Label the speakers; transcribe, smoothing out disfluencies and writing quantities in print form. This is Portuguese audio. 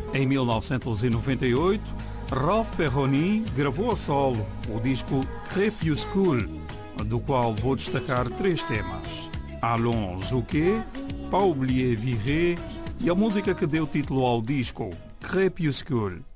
Speaker 1: Em 1998, Ralph Perroni gravou a solo o disco Crépuscule, do qual vou destacar 3 temas: Allons Zouké, Pas oublier Viré e a música que deu título ao disco, Crépuscule.